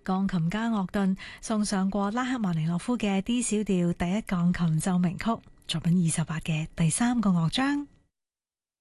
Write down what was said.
鋼琴家樂頓送上過拉赫曼尼諾夫嘅 D 小調第一鋼琴奏鳴曲作品28嘅第3個樂章。